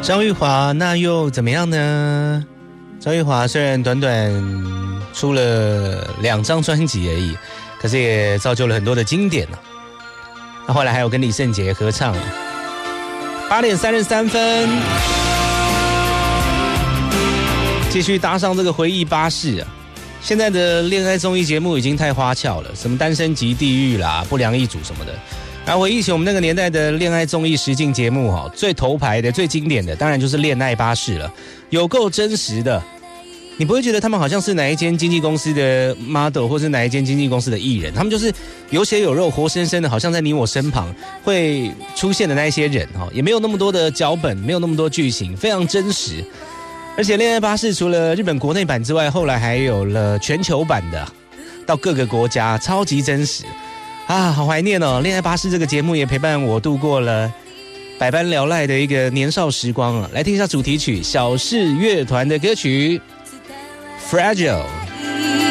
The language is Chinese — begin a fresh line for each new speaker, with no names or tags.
张玉华那又怎么样呢？张玉华虽然短短出了2张专辑而已，可是也造就了很多的经典啊。那后来还有跟李圣杰合唱8点33分，继续搭上这个回忆巴士啊。现在的恋爱综艺节目已经太花俏了，什么单身即地狱啦、不良一族什么的。然后回忆起我们那个年代的恋爱综艺实境节目最头牌的、最经典的，当然就是恋爱巴士了，有够真实的。你不会觉得他们好像是哪一间经纪公司的 model 或是哪一间经纪公司的艺人，他们就是有血有肉、活生生的，好像在你我身旁会出现的那一些人，也没有那么多的脚本，没有那么多剧情，非常真实。而且恋爱巴士除了日本国内版之外，后来还有了全球版的，到各个国家，超级真实啊，好怀念哦！恋爱巴士这个节目也陪伴我度过了百般聊赖的一个年少时光啊。来听一下主题曲，小室乐团的歌曲 Fragile。